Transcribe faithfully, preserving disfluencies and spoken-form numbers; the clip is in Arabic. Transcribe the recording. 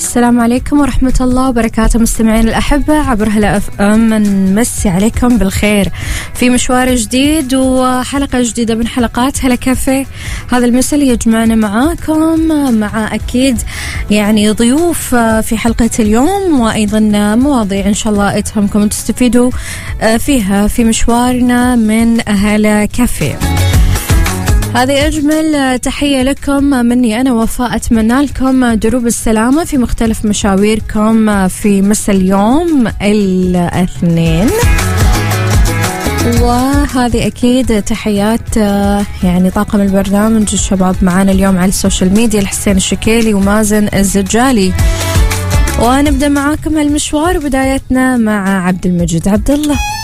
السلام عليكم ورحمة الله وبركاته مستمعين الأحبة عبر هلا اف ام. نمسي عليكم بالخير في مشوار جديد وحلقة جديدة من حلقات هلا كافيه. هذا المساء يجمعنا معاكم مع أكيد يعني ضيوف في حلقة اليوم، وأيضا مواضيع إن شاء الله تهمكم وتستفيدوا فيها في مشوارنا من هلا كافيه. هذه أجمل تحية لكم مني أنا وفاء، أتمنى لكم دروب السلامة في مختلف مشاويركم في مساء اليوم الاثنين. وهذه أكيد تحيات يعني طاقم البرنامج الشباب معانا اليوم على السوشيال ميديا، الحسين الشكيلي ومازن الزجالي. ونبدأ معاكم هالمشوار وبدايتنا مع عبد المجيد عبد الله.